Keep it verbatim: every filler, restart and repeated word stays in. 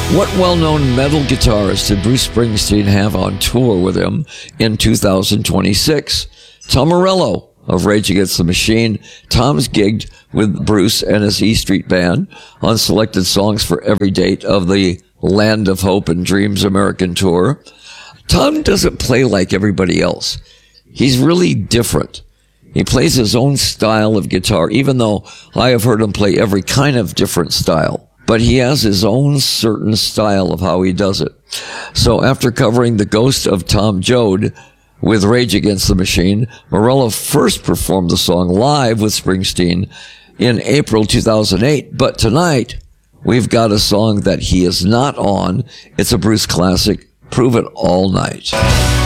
What well-known metal guitarist did Bruce Springsteen have on tour with him in two thousand twenty-six? Tom Morello of Rage Against the Machine. Tom's gigged with Bruce and his E Street Band on selected songs for every date of the Land of Hope and Dreams American Tour. Tom doesn't play like everybody else. He's really different. He plays his own style of guitar, even though I have heard him play every kind of different style. But he has his own certain style of how he does it. So after covering The Ghost of Tom Joad with Rage Against the Machine, Morello first performed the song live with Springsteen in April two thousand eight. But tonight, we've got a song that he is not on. It's a Bruce classic, Prove It All Night.